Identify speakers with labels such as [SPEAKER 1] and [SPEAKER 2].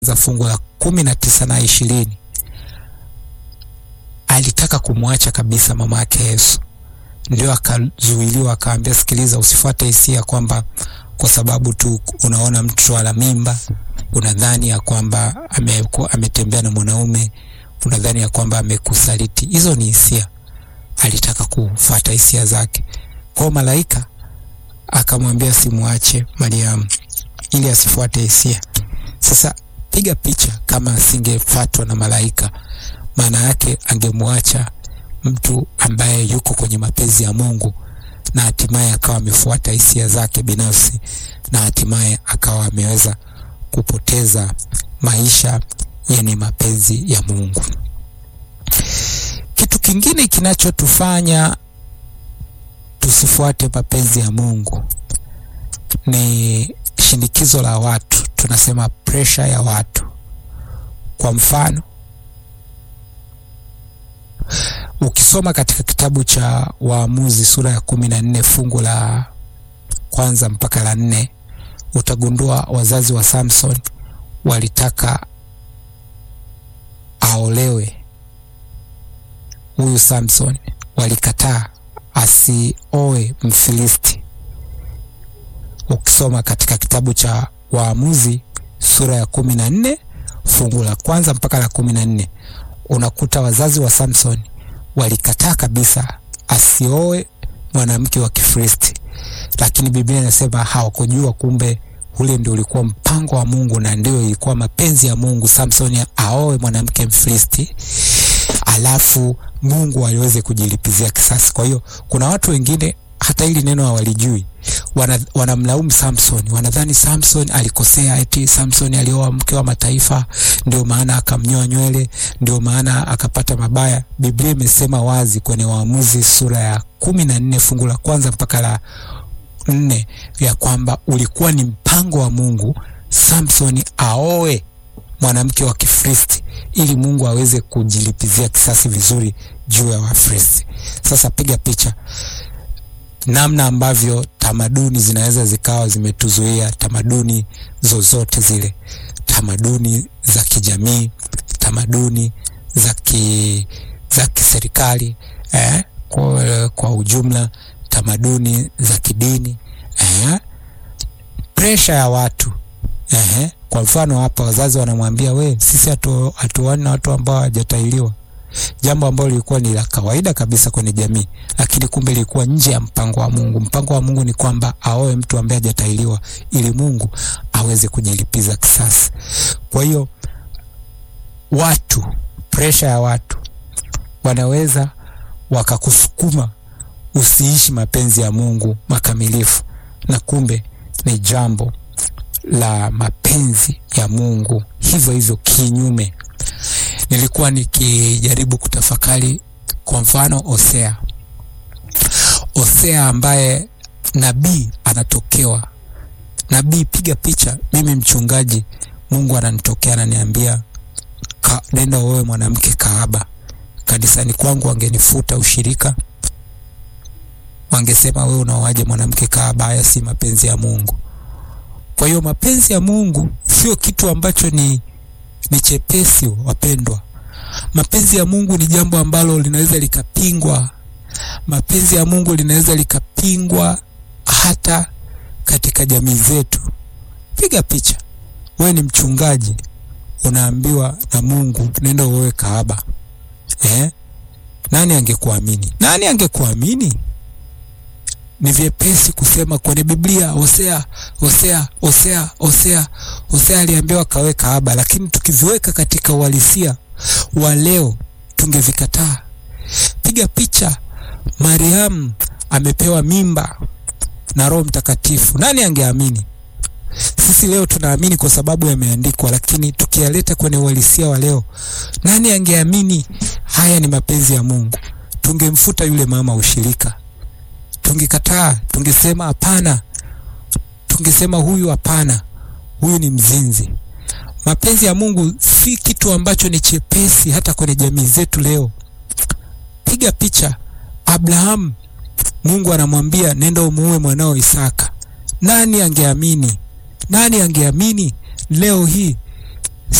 [SPEAKER 1] za fungu la 19 na 20 alitaka kumwacha kabisa mama yake Yesu. Ndio akazuiliwa, akaambia, sikiliza, usifuate hisia kwamba kwa sababu tu unaona mtu ana mimba unadhani ya kwamba ametembea na mwanaume, unadhani ya kwamba amekusaliti. Hizo ni hisia. Alitaka kufuata hisia zake. Kwa malaika akamwambia simwache Mariamu ili asifuate hisia. Sasa piga picha kama asingefuatwa na malaika, maana yake angemwacha mtu ambaye yuko kwenye mapenzi ya Mungu, na hatimaye akawa amefuata hisia zake binafsi, na hatimaye akawa ameweza kupoteza maisha yenye mapenzi ya Mungu. Kitu kingine kinachotufanya tusifuate mapenzi ya Mungu ni shinikizo la watu, tunasema pressure ya watu. Kwa mfano, ukisoma katika kitabu cha Waamuzi sura ya 14 fungu la 1 mpaka la 4, utagundua wazazi wa Samson walitaka aolewe. Huyu Samson walikataa asioe Mfilisti. Ukisoma katika kitabu cha Waamuzi sura ya 14 fungu la 1 mpaka la 14, unakuta wazazi wa Samson walikataa kabisa asioe mwanamke wa Kifilisti. Lakini Biblia inasema hawakujua kumbe ule ndio ulikuwa mpango wa Mungu, na ndio ilikuwa mapenzi ya Mungu Samson aoe mwanamke Mfilisti, alafu Mungu aliweze kujilipizia kisasi. Kwa hiyo kuna watu wengine hata hili neno hawalijui, wanamlaumu Samson, wanadhani Samson alikosea, eti Samson alioa mke wa mataifa ndio maana akamnyoa nywele, ndio maana akapata mabaya. Biblia imesema wazi kwenye Waamuzi sura ya 14 fungu la 1 mpaka la 4 ya kwamba ulikuwa ni mpango wa Mungu Samson aoe mwanamke wa Kifilisti ili Mungu aweze kujilipizia kisasi vizuri juu ya Wafilisti. Sasa piga picha namna ambavyo tamaduni zinaweza zikawa zimetuzuia, tamaduni zozote zile, tamaduni za kijamii, tamaduni za kiserikali, kwa ujumla, tamaduni za kidini, pressure ya watu. Kwa mfano hapa wazazi wanamwambia, we, sisi hatuoani na watu ambao hawajatahiriwa. Jambo ambalo lilikuwa ni la kawaida kabisa kwenye jamii, lakini kumbe lilikuwa nje ya mpango wa Mungu. Mpango wa Mungu ni kwamba aoe mtu ambaye hajatahiriwa ili Mungu aweze kujilipiza kisasi. Kwa hiyo watu, pressure ya watu wanaweza wakakusukuma usiishi mapenzi ya Mungu makamilifu, na kumbe ni jambo la mapenzi ya Mungu hivyo kinyume. Nilikuwa nikijaribu kutafakari kwa mfano Hosea ambaye nabii anatokewa. Nabii, piga picha, mimi mchungaji, Mungu ananitokea ananiambia, nenda wewe mwanamke kahaba. Kanisani kwangu wangenifuta ushirika, wangesema wewe unaoaje mwanamke kahaba, haya si mapenzi ya Mungu. Kwa hiyo mapenzi ya Mungu sio kitu ambacho ni chepesi, wapendwa. Mapenzi ya Mungu ni jambo ambalo linaweza likapingwa. Mapenzi ya Mungu linaweza likapingwa hata katika jamii zetu. Piga picha, wewe ni mchungaji, unaambiwa na Mungu nenda uoe kahaba. Nani angekuamini? Nani angekuamini? Ni vyepesi kusema kwenye Biblia Hosea aliambiwa kawe kahaba, lakini tukiviweka katika uhalisia wa leo tungevikataa. Piga picha, Mariamu amepewa mimba na Roho Mtakatifu. Nani angeamini? Sisi leo tunaamini kwa sababu yameandikwa, lakini tukiyaleta kwenye uhalisia wa leo, nani angeamini haya ni mapenzi ya Mungu? Tungemfuta yule mama ushirika. Tungekataa, tungesema hapana. Tungesema huyu hapana, huyu ni mzinzi. Mapenzi ya Mungu si kitu ambacho ni chepesi hata kwenye jamii zetu leo. Piga picha, Abraham, Mungu anamwambia nenda umuoe mwanao Isaka. Nani angeamini? Nani angeamini leo hii